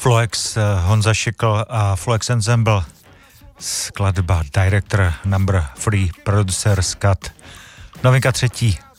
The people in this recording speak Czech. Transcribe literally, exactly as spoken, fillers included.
Floex, Honza Šikl a Floex Ensemble, skladba Director Number Three, Producer's Cut. Novinka třetí